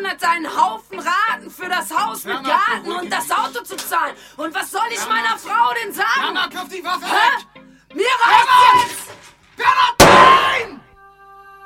als einen Haufen Raten für das Haus mit Garten und das Auto zu zahlen. Und was soll ich meiner Frau denn sagen? Mama, kauf die Waffe weg! Mir reicht